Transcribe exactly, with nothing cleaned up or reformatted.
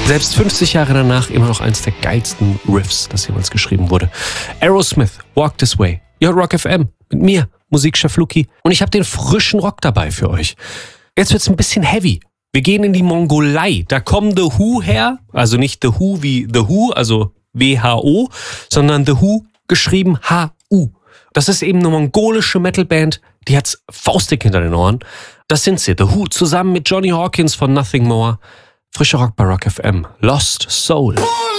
Selbst fünfzig Jahre danach immer noch eins der geilsten Riffs, das jemals geschrieben wurde. Aerosmith, Walk This Way. Ihr hört Rock F M mit mir, Musikchef Luki. Und ich habe den frischen Rock dabei für euch. Jetzt wird's ein bisschen heavy. Wir gehen in die Mongolei. Da kommen The Who her. Also nicht The Who wie The Who, also W H O, sondern The Who geschrieben H U. Das ist eben eine mongolische Metalband, die hat's faustdick hinter den Ohren. Das sind sie, The Who, zusammen mit Johnny Hawkins von Nothing More. Frischer Rock bei Rock F M. Lost Soul.